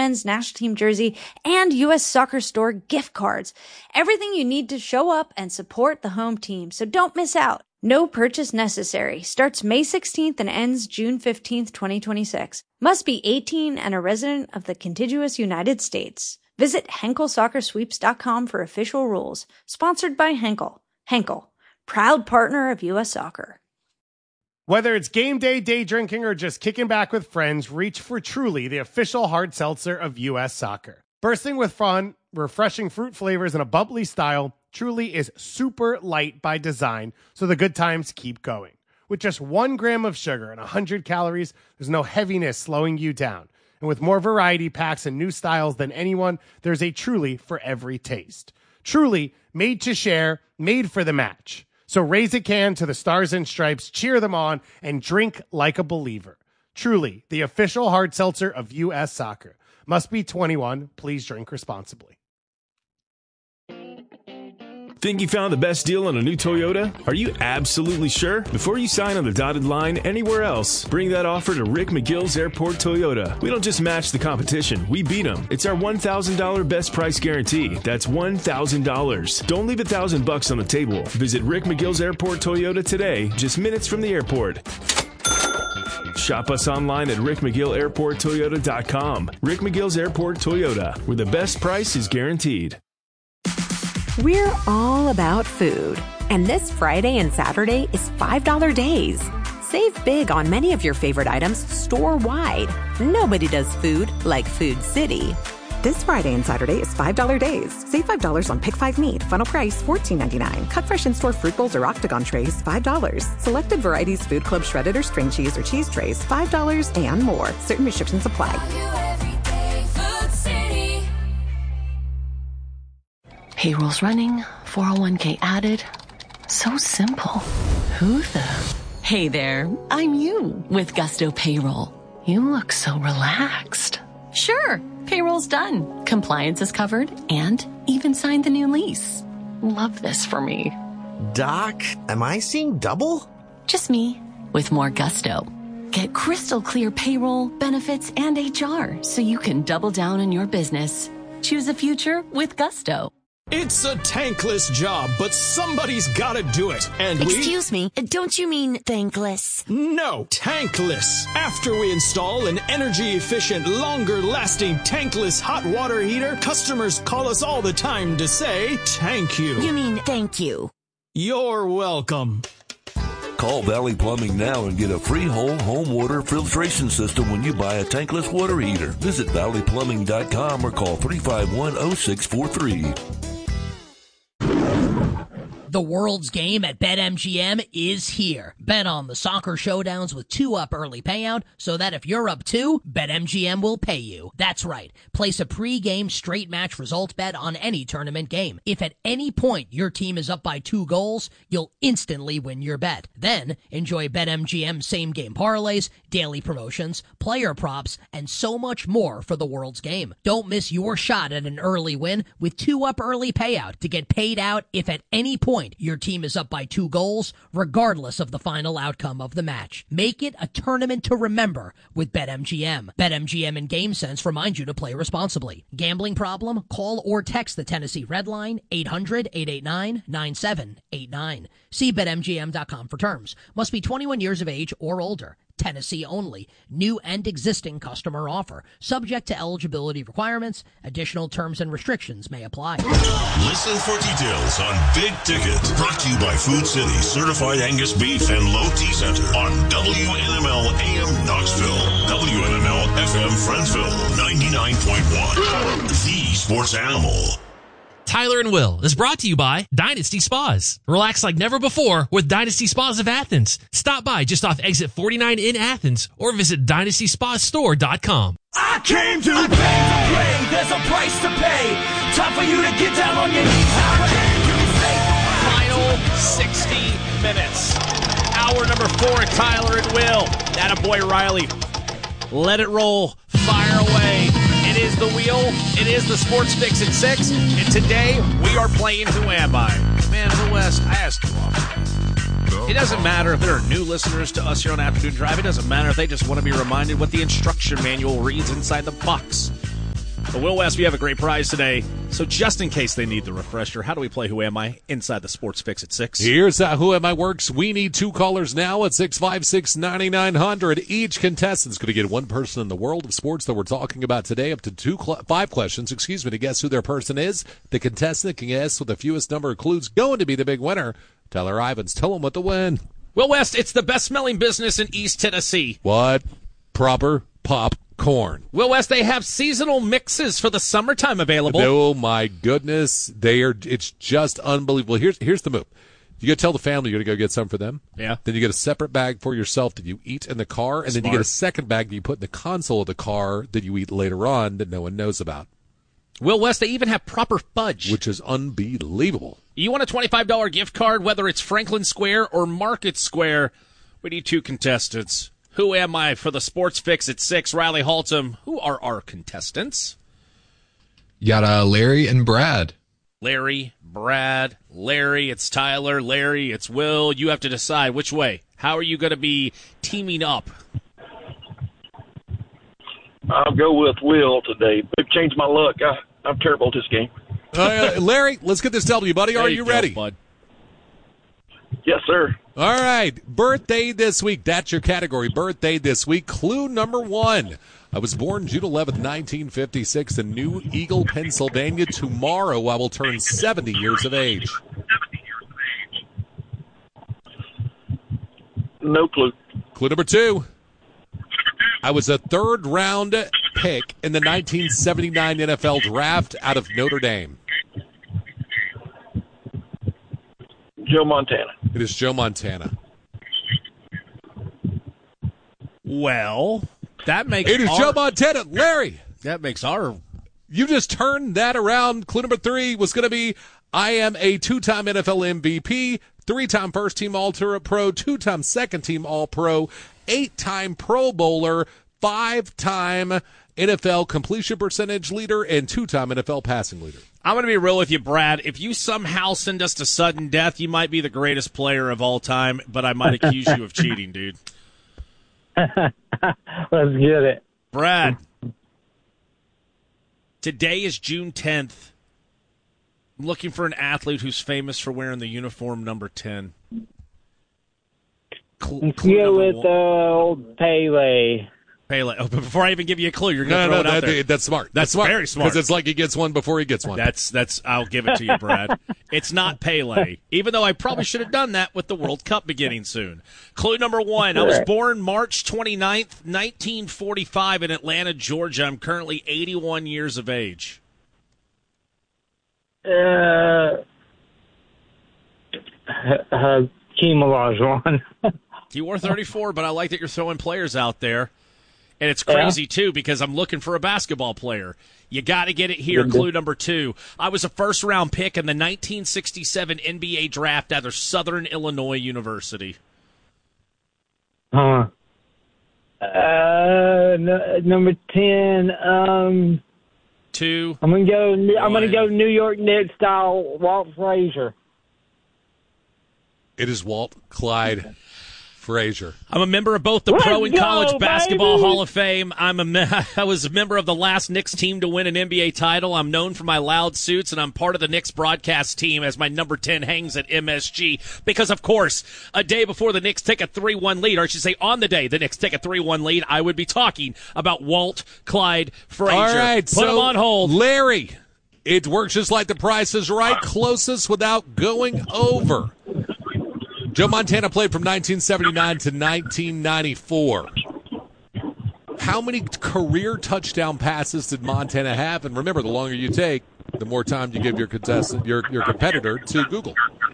men's national team jersey, and U.S. Soccer Store gift cards. Everything you need to show up and support the home team, so don't miss out. No purchase necessary. Starts May 16th and ends June 15th, 2026. Must be 18 and a resident of the contiguous United States. Visit HenkelSoccerSweeps.com for official rules. Sponsored by Henkel. Henkel, proud partner of U.S. Soccer. Whether it's game day, day drinking, or just kicking back with friends, reach for Truly, the official hard seltzer of U.S. Soccer. Bursting with fun, refreshing fruit flavors, and a bubbly style, Truly is super light by design, so the good times keep going. With just 1 gram of sugar and 100 calories, there's no heaviness slowing you down. And with more variety packs and new styles than anyone, there's a Truly for every taste. Truly, made to share, made for the match. So raise a can to the Stars and Stripes, cheer them on, and drink like a believer. Truly, the official hard seltzer of U.S. Soccer. Must be 21. Please drink responsibly. Think you found the best deal on a new Toyota? Are you absolutely sure? Before you sign on the dotted line anywhere else, bring that offer to Rick McGill's Airport Toyota. We don't just match the competition, we beat them. It's our $1,000 best price guarantee. That's $1,000. Don't leave $1,000 on the table. Visit Rick McGill's Airport Toyota today, just minutes from the airport. Shop us online at rickmcgillairporttoyota.com. Rick McGill's Airport Toyota, where the best price is guaranteed. We're all about food, and this Friday and Saturday is $5 days. Save big on many of your favorite items store-wide. Nobody does food like Food City. This Friday and Saturday is $5 days. Save $5 on Pick 5 meat. Final price $14.99. Cut fresh in-store fruit bowls or octagon trays, $5. Selected varieties Food Club shredded or string cheese or cheese trays, $5 and more. Certain restrictions apply. Payroll's running, 401k added. So simple. Who the? Hey there, I'm you with Gusto Payroll. You look so relaxed. Sure, payroll's done. Compliance is covered and even signed the new lease. Love this for me. Doc, am I seeing double? Just me with more Gusto. Get crystal clear payroll, benefits, and HR so you can double down on your business. Choose a future with Gusto. It's a tankless job, but somebody's gotta do it. And Excuse me, don't you mean thankless? No, tankless. After we install an energy-efficient, longer-lasting tankless hot water heater, customers call us all the time to say, thank you. You mean thank you. You're welcome. Call Valley Plumbing now and get a free whole home water filtration system when you buy a tankless water heater. Visit valleyplumbing.com or call 351-0643. The world's game at BetMGM is here. Bet on the soccer showdowns with 2-up early payout so that if you're up 2, BetMGM will pay you. That's right. Place a pre-game straight match result bet on any tournament game. If at any point your team is up by 2 goals, you'll instantly win your bet. Then enjoy BetMGM same-game parlays, daily promotions, player props, and so much more for the world's game. Don't miss your shot at an early win with 2-up early payout to get paid out if at any point your team is up by 2 goals, regardless of the final outcome of the match. Make it a tournament to remember with BetMGM. BetMGM and GameSense remind you to play responsibly. Gambling problem? Call or text the Tennessee Red Line 800-889-9789. See BetMGM.com for terms. Must be 21 years of age or older. Tennessee only. New and existing customer offer. Subject to eligibility requirements. Additional terms and restrictions may apply. Listen for details on Big Ticket. Brought to you by Food City, Certified Angus Beef and Low T Center on WNML AM Knoxville, WNML FM Friendsville, 99.1. The Sports Animal. Tyler and Will is brought to you by Dynasty Spas. Relax like never before with Dynasty Spas of Athens. Stop by just off exit 49 in Athens or visit DynastySpaStore.com. I came to play. There's a price to pay. Time for you to get down on your knees. Final 60 minutes. Hour number 4, Tyler and Will. Attaboy Riley. Let it roll. Fire away. It is the wheel. It is the Sports Fix at 6. And today, we are playing Who Am I? Man of the West, I asked you all. It doesn't matter if there are new listeners to us here on Afternoon Drive. It doesn't matter if they just want to be reminded what the instruction manual reads inside the box. But Will West, we have a great prize today. So just in case they need the refresher, how do we play Who Am I inside the Sports Fix at 6? Here's how Who Am I works. We need 2 callers now at 656-9900. Each contestant's going to get one person in the world of sports that we're talking about today, up to 5 questions, to guess who their person is. The contestant can guess with the fewest number of clues going to be the big winner. Tyler Ivins, tell them what to win. Will West, it's the best-smelling business in East Tennessee. What? Proper popcorn. Will West, they have seasonal mixes for the summertime available. Oh, my goodness. It's just unbelievable. Here's the move. You got to tell the family you're going to go get some for them. Yeah. Then you get a separate bag for yourself that you eat in the car, and then you get a second bag that you put in the console of the car that you eat later on that no one knows about. Will West, they even have proper fudge. Which is unbelievable. You want a $25 gift card, whether it's Franklin Square or Market Square? We need 2 contestants. Who am I for the Sports Fix at 6? Riley Haltom. Who are our contestants? You got Larry and Brad. Larry, Brad, Larry, it's Tyler, Larry, it's Will. You have to decide which way. How are you going to be teaming up? I'll go with Will today. They've changed my luck. I'm terrible at this game. Larry, let's get this W, buddy. Are you ready? Bud. Yes, sir. All right. Birthday this week. That's your category. Birthday this week. Clue number 1. I was born June 11th, 1956 in New Eagle, Pennsylvania. Tomorrow I will turn 70 years of age. No clue. Clue number 2. I was a 3rd-round pick in the 1979 NFL Draft out of Notre Dame. Joe Montana. It is Joe Montana. Well, that makes It is Joe Montana. Larry. That makes our... You just turned that around. Clue number 3 was going to be, I am a 2-time NFL MVP, 3-time first-team All-Pro, 2-time second-team All-Pro, 8-time Pro Bowler, 5-time NFL completion percentage leader, and 2-time NFL passing leader. I'm going to be real with you, Brad. If you somehow send us to sudden death, you might be the greatest player of all time, but I might accuse you of cheating, dude. Let's get it. Brad, today is June 10th. I'm looking for an athlete who's famous for wearing the uniform number 10. Let's go with old Pele. Pele. Oh, but before I even give you a clue, you're going to throw it out there. That's smart. That's smart. Very smart. Because it's like he gets one before he gets one. That's. I'll give it to you, Brad. It's not Pele, even though I probably should have done that with the World Cup beginning soon. Clue number 1. I was born March 29th, 1945 in Atlanta, Georgia. I'm currently 81 years of age. Hakeem Olajuwon. You were 34, but I like that you're throwing players out there. And it's crazy, too, because I'm looking for a basketball player. You got to get it here. Clue number 2. I was a first-round pick in the 1967 NBA draft out of Southern Illinois University. Number 10. 2. I'm gonna go New York Knicks style. Walt Frazier. It is Walt Clyde Frazier. I'm a member of both the Pro and College Basketball Hall of Fame. I was a member of the last Knicks team to win an NBA title. I'm known for my loud suits, and I'm part of the Knicks broadcast team as my number 10 hangs at MSG. Because, of course, a day before the Knicks take a 3-1 lead, or I should say on the day the Knicks take a 3-1 lead, I would be talking about Walt Clyde Frazier. All right, Put him on hold. Larry, it works just like the Price is Right. Closest without going over. Joe Montana played from 1979 to 1994. How many career touchdown passes did Montana have? And remember, the longer you take, the more time you give your contestant, your competitor to Google.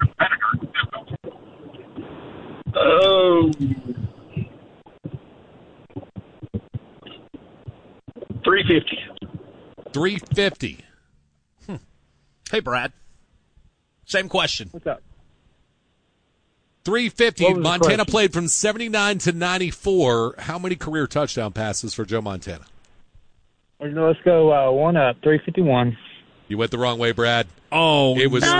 350. 350. Hey, Brad. Same question. What's up? 350. Montana played from 79 to 94. How many career touchdown passes for Joe Montana? Let's go one up, 351. You went the wrong way, Brad. Oh, it was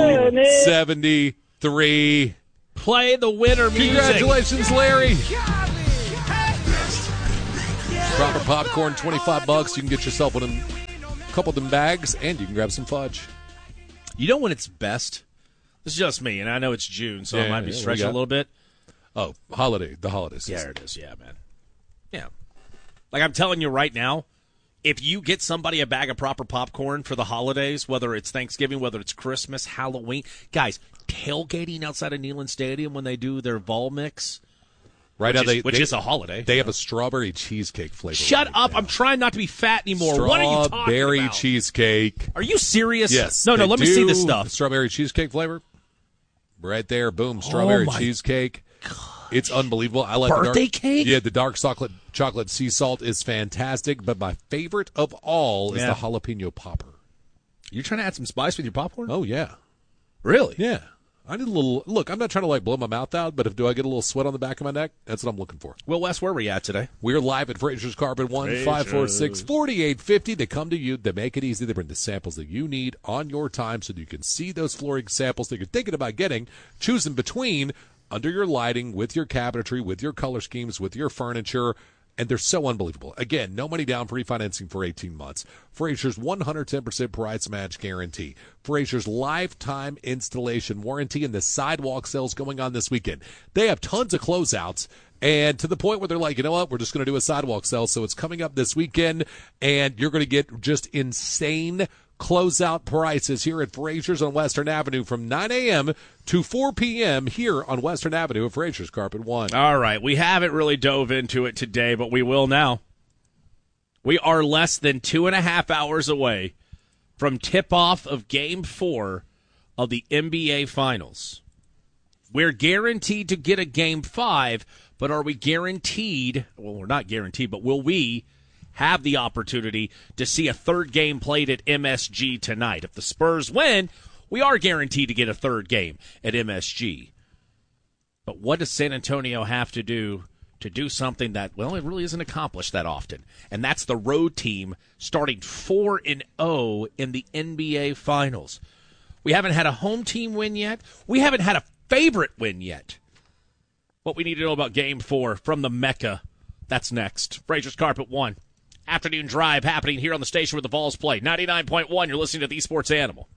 273. Play the winner music. Congratulations, Larry. Proper popcorn, $25. You can get yourself one of them couple of them bags, and you can grab some fudge. You know when it's best? This is just me, and I know it's June, so I might be stretching a little bit. Oh, the holiday season. Yeah, there it is. Yeah, man. Yeah. Like I'm telling you right now, if you get somebody a bag of proper popcorn for the holidays, whether it's Thanksgiving, whether it's Christmas, Halloween, guys, tailgating outside of Neyland Stadium when they do their Vol Mix, which is a holiday. They have a strawberry cheesecake flavor. Shut up. I'm trying not to be fat anymore. What are you talking about? Strawberry cheesecake. Are you serious? Yes. No, let me see this stuff. Strawberry cheesecake flavor. Right there. Boom. Strawberry cheesecake. God. It's unbelievable. I like birthday cake? Yeah, the dark chocolate sea salt is fantastic, but my favorite of all is the jalapeno popper. You're trying to add some spice with your popcorn? Oh, yeah. Really? Yeah. I need a little – look, I'm not trying to, blow my mouth out, but do I get a little sweat on the back of my neck? That's what I'm looking for. Well, Wes, where are we at today? We're live at Frazier's Carpet, 1-546-4850. They come to you. They make it easy. They bring the samples that you need on your time so that you can see those flooring samples that you're thinking about getting, choosing between under your lighting, with your cabinetry, with your color schemes, with your furniture. And they're so unbelievable. Again, no money down, free financing for 18 months. Frazier's 110% price match guarantee. Frazier's lifetime installation warranty, and the sidewalk sales going on this weekend. They have tons of closeouts, and to the point where they're like, you know what, we're just going to do a sidewalk sale. So it's coming up this weekend, and you're going to get just insane closeout prices here at Frazier's on Western Avenue from 9 a.m. to 4 p.m. here on Western Avenue at Frazier's Carpet One. All right, we haven't really dove into it today, but we will now. We are less than 2.5 hours away from tip-off of Game 4 of the NBA Finals. We're guaranteed to get a Game 5, but are we guaranteed, well, we're not guaranteed, but will we have the opportunity to see a third game played at MSG tonight? If the Spurs win, we are guaranteed to get a third game at MSG. But what does San Antonio have to do something that, well, it really isn't accomplished that often? And that's the road team starting 4-0 in the NBA Finals. We haven't had a home team win yet. We haven't had a favorite win yet. What we need to know about Game 4 from the Mecca, that's next. Frazier's Carpet One. Afternoon drive happening here on the station where the Vols play. 99.1, you're listening to The Sports Animal.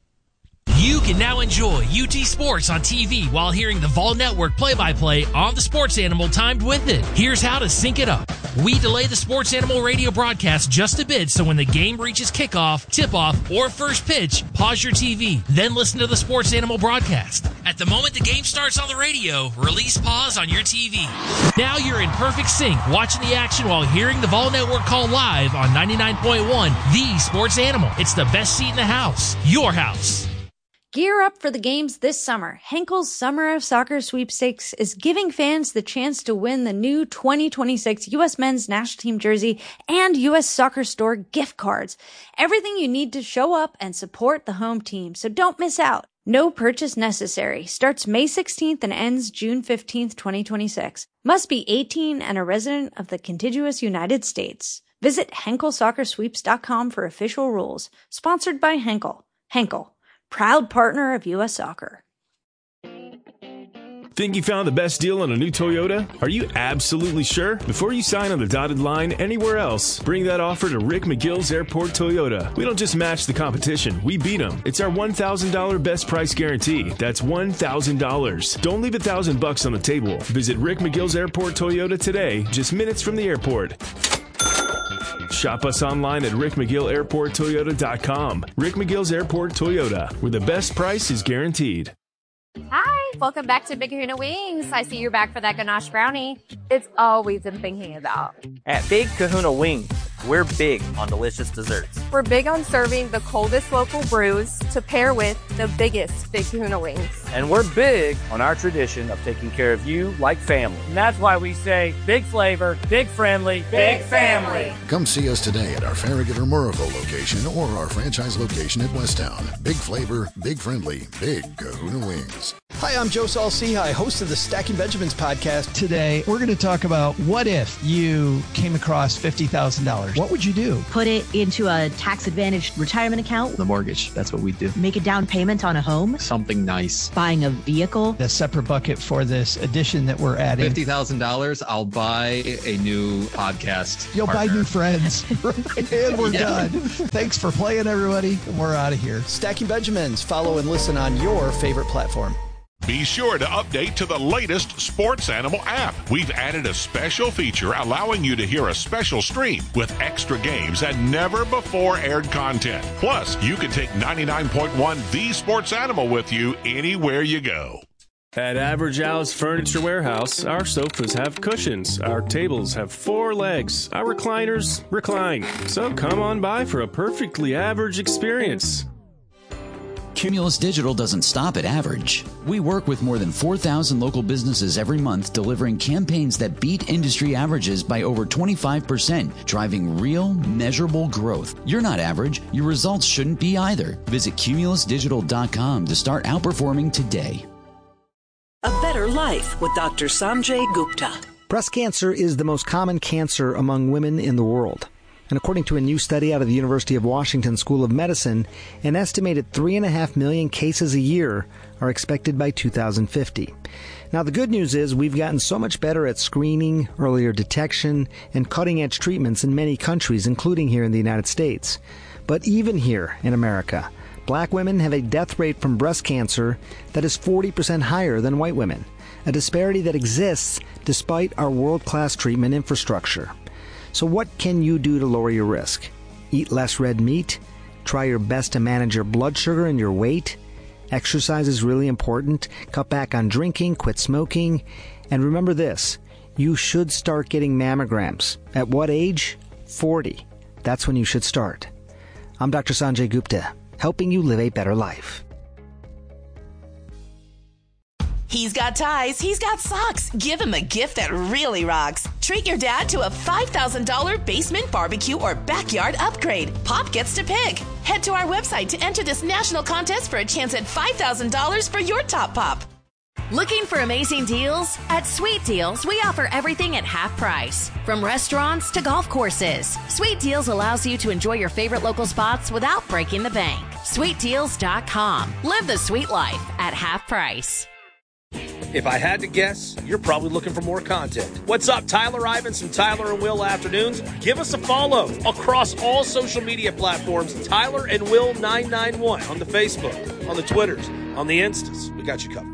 You can now enjoy UT Sports on TV while hearing the Vol Network play-by-play on the Sports Animal timed with it. Here's how to sync it up. We delay the Sports Animal radio broadcast just a bit, so when the game reaches kickoff, tip-off, or first pitch, pause your TV, then listen to the Sports Animal broadcast. At the moment the game starts on the radio, release pause on your TV. Now you're in perfect sync, watching the action while hearing the Vol Network call live on 99.1, The Sports Animal. It's the best seat in the house. Your house. Gear up for the games this summer. Henkel's Summer of Soccer Sweepstakes is giving fans the chance to win the new 2026 U.S. Men's National Team jersey and U.S. Soccer Store gift cards. Everything you need to show up and support the home team, so don't miss out. No purchase necessary. Starts May 16th and ends June 15th, 2026. Must be 18 and a resident of the contiguous United States. Visit HenkelSoccerSweeps.com for official rules. Sponsored by Henkel. Henkel, proud partner of U.S. Soccer. Think you found the best deal on a new Toyota? Are you absolutely sure? Before you sign on the dotted line anywhere else, bring that offer to Rick McGill's Airport Toyota. We don't just match the competition, we beat them. It's our $1,000 best price guarantee. That's $1,000. Don't leave $1,000 on the table. Visit Rick McGill's Airport Toyota today, just minutes from the airport. Shop us online at rickmcgillairporttoyota.com. Rick McGill's Airport Toyota, where the best price is guaranteed. Hi, welcome back to Big Kahuna Wings. I see you're back for that ganache brownie. It's always been thinking about. At Big Kahuna Wings, we're big on delicious desserts. We're big on serving the coldest local brews to pair with the biggest Big Kahuna Wings. And we're big on our tradition of taking care of you like family. And that's why we say big flavor, big friendly, big family. Come see us today at our Farragut or Murrayville location or our franchise location at Westtown. Big flavor, big friendly, Big Kahuna Wings. Hi, I'm Joe Saul-Sehy, host of the Stacking Benjamins podcast. Today, we're going to talk about what if you came across $50,000 $1,000. What would you do? Put it into a tax-advantaged retirement account. The mortgage. That's what we do. Make a down payment on a home. Something nice. Buying a vehicle. A separate bucket for this addition that we're adding. $50,000, I'll buy a new podcast. You'll buy new friends. And we're done. Thanks for playing, everybody. We're out of here. Stacking Benjamins. Follow and listen on your favorite platform. Be sure to update to the latest Sports Animal app. We've added a special feature allowing you to hear a special stream with extra games and never before aired content. Plus, you can take 99.1 The Sports Animal with you anywhere you go. At Average Al's Furniture Warehouse, our sofas have cushions, our tables have 4 legs, our recliners recline. So come on by for a perfectly average experience. Cumulus Digital doesn't stop at average. We work with more than 4,000 local businesses every month, delivering campaigns that beat industry averages by over 25%, driving real, measurable growth. You're not average. Your results shouldn't be either. Visit cumulusdigital.com to start outperforming today. A Better Life with Dr. Sanjay Gupta. Breast cancer is the most common cancer among women in the world. And according to a new study out of the University of Washington School of Medicine, an estimated 3.5 million cases a year are expected by 2050. Now, the good news is we've gotten so much better at screening, earlier detection, and cutting-edge treatments in many countries, including here in the United States. But even here in America, black women have a death rate from breast cancer that is 40% higher than white women, a disparity that exists despite our world-class treatment infrastructure. So what can you do to lower your risk? Eat less red meat? Try your best to manage your blood sugar and your weight? Exercise is really important. Cut back on drinking, quit smoking. And remember this, you should start getting mammograms. At what age? 40. That's when you should start. I'm Dr. Sanjay Gupta, helping you live a better life. He's got ties, he's got socks. Give him a gift that really rocks. Treat your dad to a $5,000 basement barbecue or backyard upgrade. Pop gets to pick. Head to our website to enter this national contest for a chance at $5,000 for your top pop. Looking for amazing deals? At Sweet Deals, we offer everything at half price. From restaurants to golf courses, Sweet Deals allows you to enjoy your favorite local spots without breaking the bank. SweetDeals.com. Live the sweet life at half price. If I had to guess, you're probably looking for more content. What's up, Tyler Ivins and Tyler and Will Afternoons? Give us a follow across all social media platforms. Tyler and Will 991 on the Facebook, on the Twitters, on the Instas. We got you covered.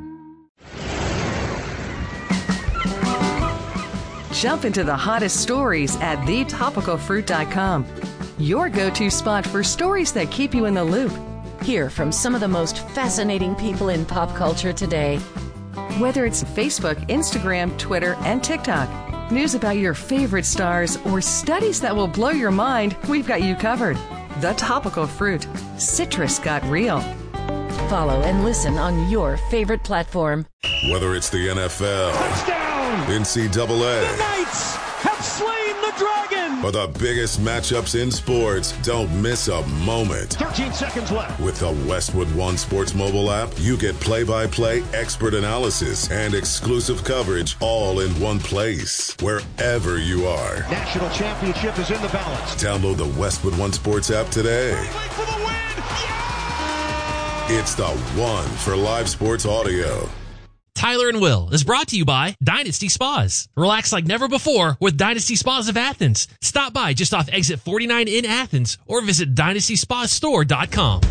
Jump into the hottest stories at thetopicalfruit.com. Your go-to spot for stories that keep you in the loop. Hear from some of the most fascinating people in pop culture today. Whether it's Facebook, Instagram, Twitter, and TikTok, news about your favorite stars, or studies that will blow your mind, we've got you covered. The Topical Fruit. Citrus got real. Follow and listen on your favorite platform. Whether it's the NFL, touchdown, NCAA, the Knights have slain the dragon, or the biggest matchups in sports, don't miss a moment. 13 seconds left. With the Westwood One Sports mobile app, you get play-by-play expert analysis and exclusive coverage all in one place, wherever you are. National championship is in the balance. Download the Westwood One Sports app today. For the win! Yeah! It's the one for live sports audio. Tyler and Will is brought to you by Dynasty Spas. Relax like never before with Dynasty Spas of Athens. Stop by just off exit 49 in Athens or visit DynastySpaStore.com.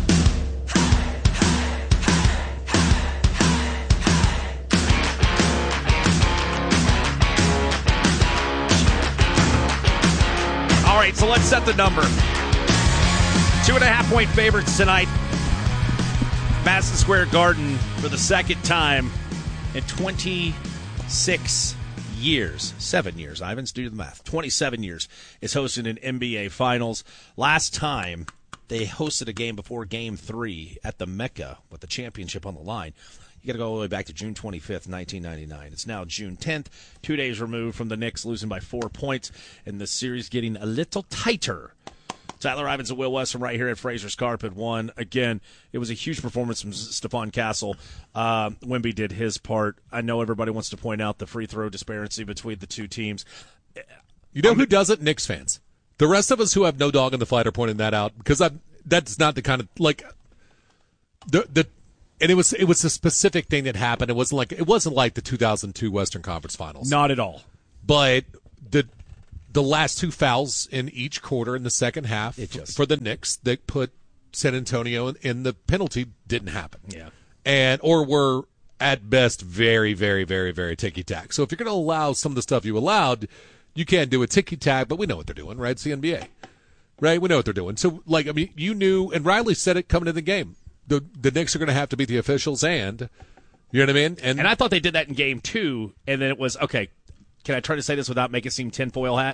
All right, so let's set the number. 2.5-point favorites tonight. Madison Square Garden for the second time in 26 years. 7 years. Ivans, do the math. 27 years is hosting an NBA Finals. Last time they hosted a game before Game 3 at the Mecca with the championship on the line. You got to go all the way back to June 25th, 1999. It's now June 10th, 2 days removed from the Knicks losing by 4 points, and the series getting a little tighter. Tyler Ivins and Will Weston right here at Fraser's Carpet won. Again, it was a huge performance from Stephon Castle. Wemby did his part. I know everybody wants to point out the free throw disparity between the two teams. You know who doesn't? Knicks fans. The rest of us who have no dog in the fight are pointing that out because that's not the kind of like and it was a specific thing that happened. It wasn't like the 2002 Western Conference Finals. Not at all. But the last 2 fouls in each quarter in the second half for the Knicks that put San Antonio in the penalty didn't happen. Yeah. Or were at best very, very, very, very ticky-tack. So if you're going to allow some of the stuff you allowed, you can't do a ticky-tack, but we know what they're doing, right? It's the NBA. Right? We know what they're doing. So, you knew, and Riley said it coming into the game, the Knicks are going to have to beat the officials and, you know what I mean? And I thought they did that in game 2, and then it was, okay, can I try to say this without making it seem tinfoil hat?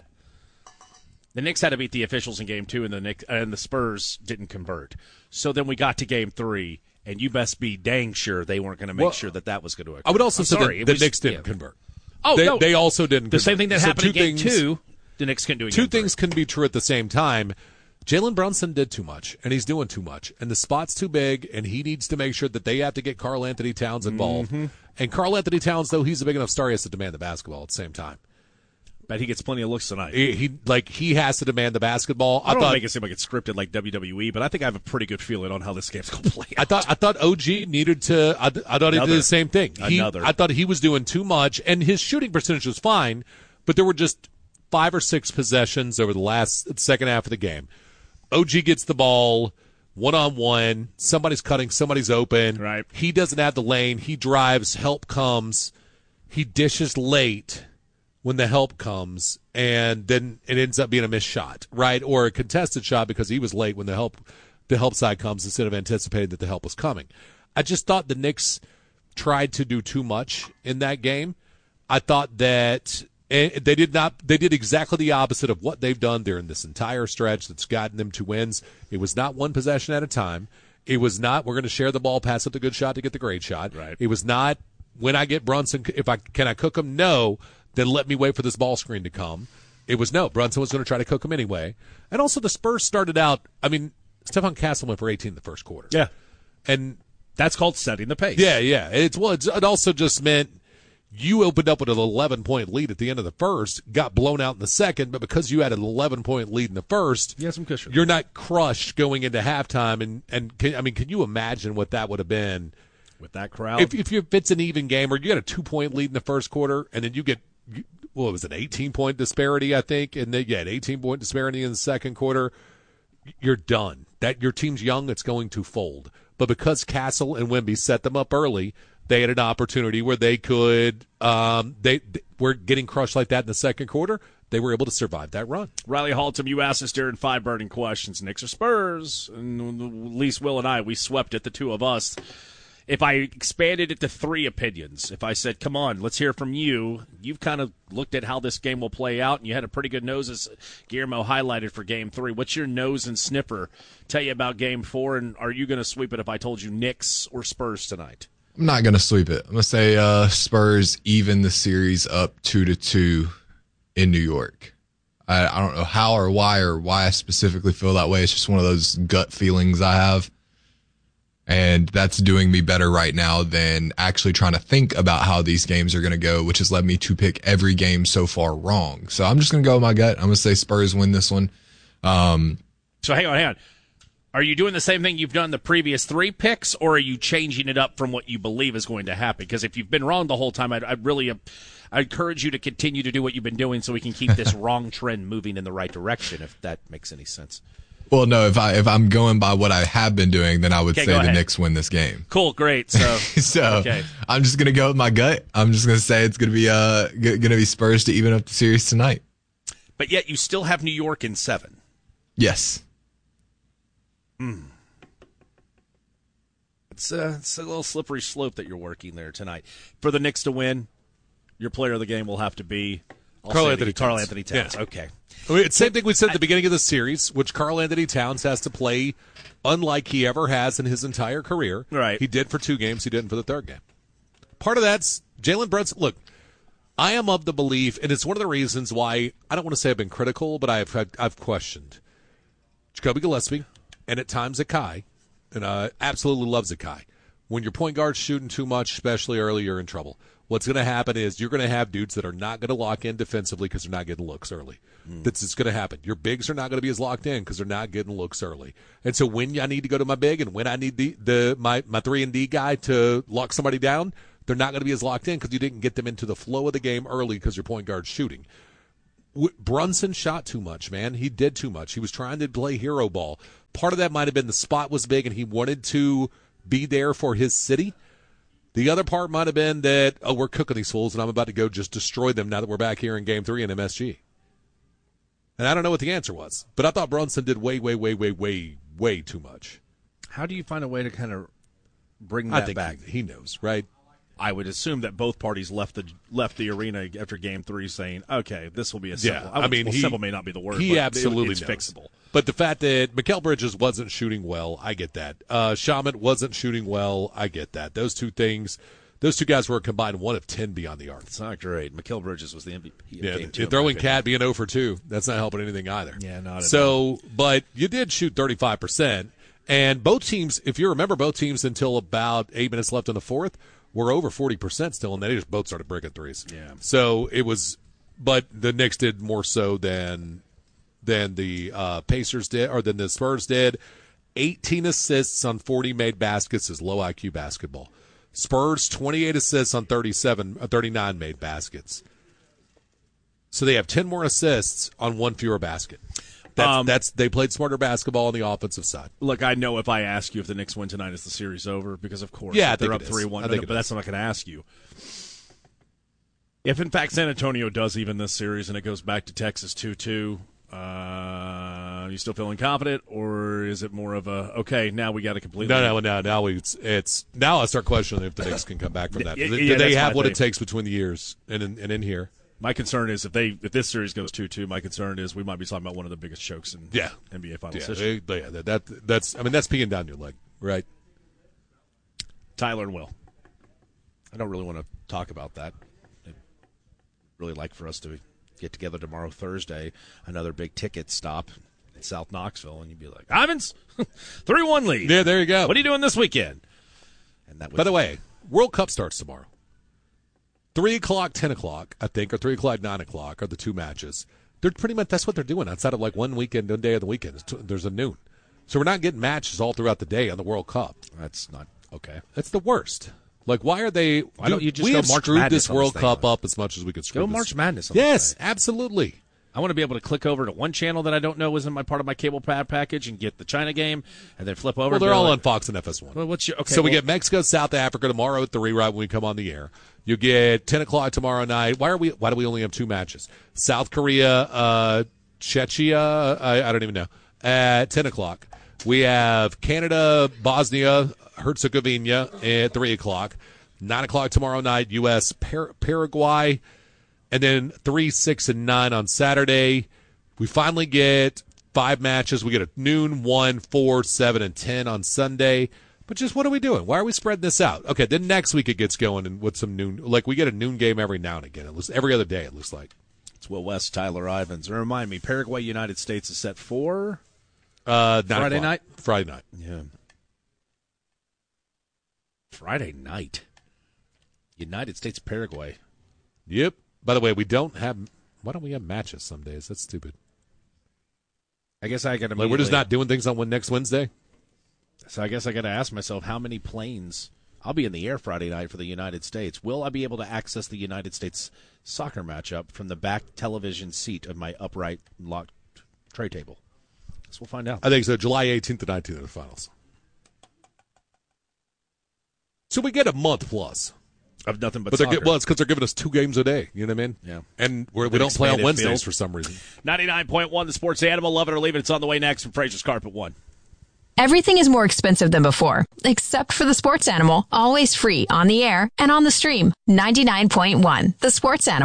The Knicks had to beat the officials in game 2, and the Spurs didn't convert. So then we got to game 3, and you best be dang sure they weren't going to make sure that was going to occur. I would also say the Knicks didn't convert. Oh, no. They also didn't convert. The same thing that happened in game 2, the Knicks couldn't do in game 3. Two things can be true at the same time. Jalen Brunson did too much, and he's doing too much, and the spot's too big, and he needs to make sure that they have to get Karl Anthony Towns involved. Mm-hmm. And Karl Anthony Towns, though he's a big enough star, he has to demand the basketball at the same time. Bet he gets plenty of looks tonight. He has to demand the basketball. I don't want to make it seem like it's scripted like WWE, but I think I have a pretty good feeling on how this game's going to play out. I thought OG needed to. I thought he did the same thing. I thought he was doing too much, and his shooting percentage was fine, but there were just 5 or 6 possessions over the second half of the game. OG gets the ball one-on-one. Somebody's cutting. Somebody's open. Right. He doesn't have the lane. He drives. Help comes. He dishes late when the help comes, and then it ends up being a missed shot, right? Or a contested shot because he was late when the help side comes instead of anticipating that the help was coming. I just thought the Knicks tried to do too much in that game. I thought that they did exactly the opposite of what they've done during this entire stretch that's gotten them 2 wins. It was not one possession at a time. It was not, we're going to share the ball, pass up the good shot to get the great shot. Right. It was not, when I get Brunson, can I cook him? No. Then let me wait for this ball screen to come. It was no. Brunson was going to try to cook him anyway. And also the Spurs started out, Stephon Castle went for 18 in the first quarter. Yeah. And that's called setting the pace. Yeah. It also just meant you opened up with an 11-point lead at the end of the first, got blown out in the second, but because you had an 11-point lead in the first, you had some cushion. You're not crushed going into halftime. And can you imagine what that would have been with that crowd? If it's an even game, or you got a 2-point lead in the first quarter, and then you get, what was it, 18-point disparity, I think, and then you had 18-point disparity in the second quarter, you're done. That your team's young, it's going to fold. But because Castle and Wemby set them up early, they had an opportunity where they could they were getting crushed like that in the second quarter. They were able to survive that run. Riley Haltom, you asked us during 5 burning questions, Knicks or Spurs? And at least Will and I, we swept it, the two of us. If I expanded it to 3 opinions, if I said, come on, let's hear from you, you've kind of looked at how this game will play out, and you had a pretty good nose, as Guillermo highlighted, for Game 3. What's your nose and sniffer tell you about Game 4, and are you going to sweep it if I told you Knicks or Spurs tonight? I'm not going to sweep it. I'm going to say Spurs even the series up 2-2 in New York. I don't know how or why I specifically feel that way. It's just one of those gut feelings I have. And that's doing me better right now than actually trying to think about how these games are going to go, which has led me to pick every game so far wrong. So I'm just going to go with my gut. I'm going to say Spurs win this one. So hang on. Are you doing the same thing you've done the previous 3 picks, or are you changing it up from what you believe is going to happen? Because if you've been wrong the whole time, I encourage you to continue to do what you've been doing so we can keep this wrong trend moving in the right direction, if that makes any sense. Well, no, if I'm going by what I have been doing, then I would say the Knicks win this game. Cool, great. So, okay. I'm just going to go with my gut. I'm just going to say it's going to be Spurs to even up the series tonight. But yet you still have New York in 7. Yes. It's a little slippery slope that you're working there tonight. For the Knicks to win, your player of the game will have to be Karl Anthony Towns. Yeah. Okay. It's the same thing we said at the beginning of the series, which Karl Anthony Towns has to play unlike he ever has in his entire career. Right. He did for 2 games. He didn't for the 3rd game. Part of that's Jalen Brunson. Look, I am of the belief, and it's one of the reasons why I don't want to say I've been critical, but I've questioned Jacoby Gillespie and at times Akai, and I absolutely love Akai. When your point guard's shooting too much, especially early, you're in trouble. What's going to happen is you're going to have dudes that are not going to lock in defensively because they're not getting looks early. That's just going to happen. Your bigs are not going to be as locked in because they're not getting looks early. And so when I need to go to my big and when I need my 3-and-D guy to lock somebody down, they're not going to be as locked in because you didn't get them into the flow of the game early because your point guard's shooting. Brunson shot too much, man. He did too much. He was trying to play hero ball. Part of that might have been the spot was big and he wanted to be there for his city. The other part might have been that, we're cooking these fools and I'm about to go just destroy them now that we're back here in Game 3 in MSG. And I don't know what the answer was. But I thought Brunson did way too much. How do you find a way to kind of bring that back? He knows, right? I would assume that both parties left the arena after Game 3 saying, "Okay, this will be a simple." Yeah, simple may not be the word. He but absolutely it's knows. fixable. But the fact that Mikal Bridges wasn't shooting well, I get that. Shaman wasn't shooting well, I get that. Those two guys were combined 1 of 10 beyond the arc. It's not great. Mikal Bridges was the MVP. Yeah, throwing Cat being 0 for 2, that's not helping anything either. Yeah, not at all. But you did shoot 35%, and both teams, if you remember, both teams until about 8 minutes left in the fourth were over 40% still, and they just both started breaking threes. Yeah. So it was, but the Knicks did more so than the Pacers did, or than the Spurs did. 18 assists on 40 made baskets is low IQ basketball. Spurs 28 assists on 39 made baskets. So they have 10 more assists on 1 fewer basket. They played smarter basketball on the offensive side. Look, I know if I ask you if the Knicks win tonight, is the series over? Because of course, yeah, they're up 3-1. But that's what I'm not going to ask you. If in fact San Antonio does even this series and it goes back to Texas 2-2, are you still feeling confident, or is it more of a now we got to completely? No. Now I start questioning if the Knicks can come back from that. Do they have what it takes between the years and in here? My concern is if this series goes 2-2, my concern is we might be talking about one of the biggest chokes in NBA Finals history. That's peeing down your leg, right? Tyler and Will. I don't really want to talk about that. I'd really like for us to get together tomorrow, Thursday, another big ticket stop in South Knoxville, and you'd be like, Ivins, 3-1 lead. Yeah, there you go. What are you doing this weekend? And that. By the way, World Cup starts tomorrow. 3 o'clock, 10 o'clock, I think, or 3 o'clock, 9 o'clock are the two matches. They're pretty much, that's what they're doing outside of like one day of the weekend. There's a noon. So we're not getting matches all throughout the day on the World Cup. That's not okay. That's the worst. Like, why are they? Why don't you just we go have March screwed Madness this World Cup up as much as we could screw Go this. March Madness. Yes, absolutely. I want to be able to click over to one channel that I don't know isn't part of my cable package and get the China game, and then flip over. Well, they're all on Fox and FS1. Well, we get Mexico, South Africa tomorrow at 3 right when we come on the air. You get 10 o'clock tomorrow night. Why do we only have 2 matches? South Korea, Czechia, I don't even know. At 10 o'clock. We have Canada, Bosnia, Herzegovina at 3 o'clock. 9 o'clock tomorrow night, U.S., Paraguay. And then 3, 6, and 9 on Saturday. We finally get 5 matches. We get a noon, 1, 4, 7, and 10 on Sunday. But just what are we doing? Why are we spreading this out? Okay, then next week it gets going and with some noon. Like we get a noon game every now and again. It looks every other day. It looks like. It's Will West, Tyler Ivins. And remind me, Paraguay, United States is set for 9 Friday night. Friday night. Yeah. Friday night. United States, Paraguay. Yep. By the way, why don't we have matches some days? That's stupid. I guess I got to. Like we're just not doing things on next Wednesday. So I guess I got to ask myself how many planes. I'll be in the air Friday night for the United States. Will I be able to access the United States soccer matchup from the back television seat of my upright locked tray table? So we'll find out. I think so. July 18th to 19th are the finals. So we get a month plus. Of nothing but soccer. It's because they're giving us 2 games a day. You know what I mean? Yeah. And we don't play on Wednesdays for some reason. 99.1, the Sports Animal. Love it or leave it. It's on the way next from Fraser's Carpet One. Everything is more expensive than before, except for the Sports Animal. Always free on the air and on the stream. 99.1, the Sports Animal.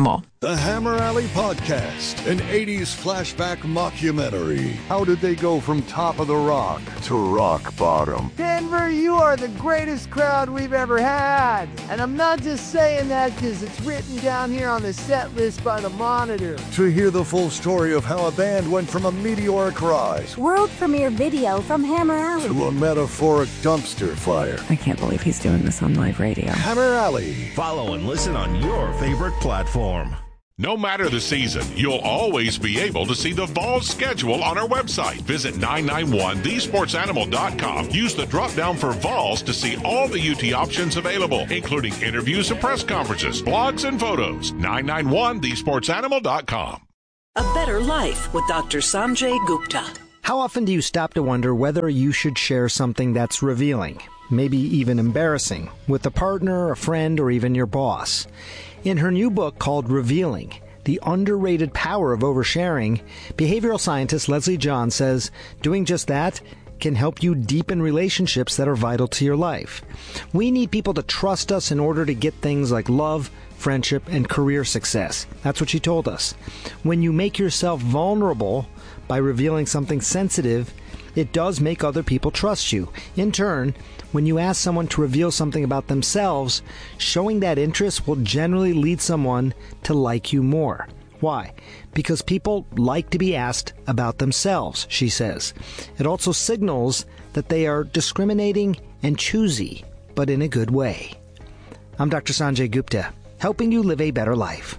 The Hammer Alley Podcast, an 80s flashback mockumentary. How did they go from top of the rock to rock bottom? Denver, you are the greatest crowd we've ever had. And I'm not just saying that because it's written down here on the set list by the Monitor. To hear the full story of how a band went from a meteoric rise, world premiere video from Hammer Alley, to a metaphoric dumpster fire. I can't believe he's doing this on live radio. Hammer Alley. Follow and listen on your favorite platform. No matter the season, you'll always be able to see the Vols schedule on our website. Visit 991thesportsanimal.com. Use the drop-down for Vols to see all the UT options available, including interviews and press conferences, blogs, and photos. 991thesportsanimal.com. A Better Life with Dr. Sanjay Gupta. How often do you stop to wonder whether you should share something that's revealing, maybe even embarrassing, with a partner, a friend, or even your boss? In her new book called Revealing, The Underrated Power of Oversharing, behavioral scientist Leslie John says doing just that can help you deepen relationships that are vital to your life. We need people to trust us in order to get things like love, friendship, and career success. That's what she told us. When you make yourself vulnerable by revealing something sensitive, it does make other people trust you. In turn, when you ask someone to reveal something about themselves, showing that interest will generally lead someone to like you more. Why? Because people like to be asked about themselves, she says. It also signals that they are discriminating and choosy, but in a good way. I'm Dr. Sanjay Gupta, helping you live a better life.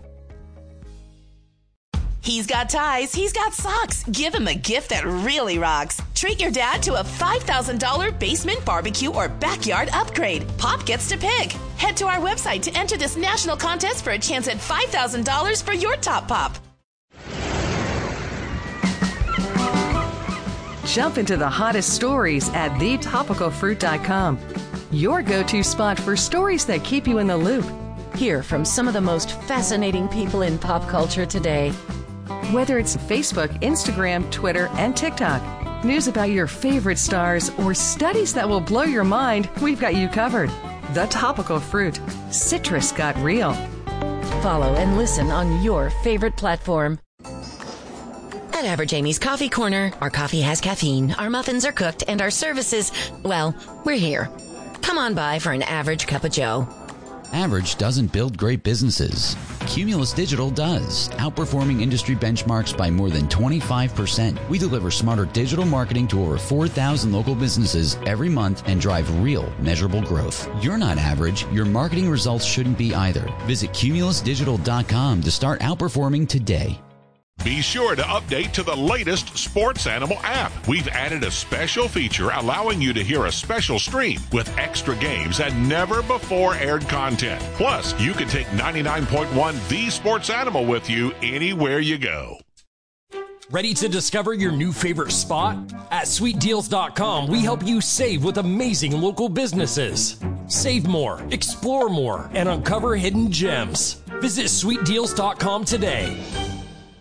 He's got ties, he's got socks. Give him a gift that really rocks. Treat your dad to a $5,000 basement barbecue or backyard upgrade. Pop gets to pick. Head to our website to enter this national contest for a chance at $5,000 for your top pop. Jump into the hottest stories at thetopicalfruit.com. Your go-to spot for stories that keep you in the loop. Hear from some of the most fascinating people in pop culture today. Whether it's Facebook, Instagram, Twitter, and TikTok, news about your favorite stars, or studies that will blow your mind, we've got you covered. The Topical Fruit. Citrus got real. Follow and listen on your favorite platform. At Average Amy's Coffee Corner, our coffee has caffeine, our muffins are cooked, and our services, well, we're here. Come on by for an average cup of joe. Average doesn't build great businesses. Cumulus Digital does, outperforming industry benchmarks by more than 25%. We deliver smarter digital marketing to over 4,000 local businesses every month and drive real, measurable growth. You're not average. Your marketing results shouldn't be either. Visit cumulusdigital.com to start outperforming today. Be sure to update to the latest Sports Animal app. We've added a special feature allowing you to hear a special stream with extra games and never before aired content. Plus, you can take 99.1 The Sports Animal with you anywhere you go. Ready to discover your new favorite spot? At sweetdeals.com, we help you save with amazing local businesses. Save more, explore more, and uncover hidden gems. Visit sweetdeals.com today.